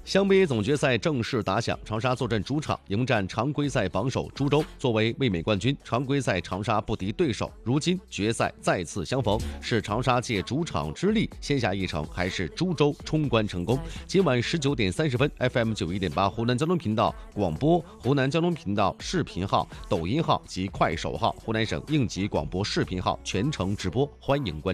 湘杯总决赛正式打响，长沙坐镇主场迎战常规赛榜首株洲。作为卫冕冠军，常规赛长沙不敌对手，如今决赛再次相逢，是长沙借主场之力先下一城，还是株洲冲关成功？今晚19点30分 ，FM 91.8湖南交通频道广播，湖南交通频道视频号、抖音号及快手号、湖南省应急广播视频号全程直播，欢迎关注。